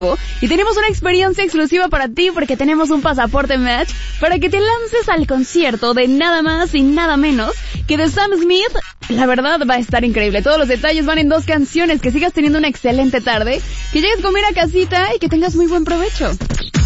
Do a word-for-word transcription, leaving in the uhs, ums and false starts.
Y tenemos una experiencia exclusiva para ti porque tenemos un pasaporte Match para que te lances al concierto de nada más y nada menos que de Sam Smith. La verdad va a estar increíble. Todos los detalles van en dos canciones. Que sigas teniendo una excelente tarde, que llegues a comer a casita y que tengas muy buen provecho.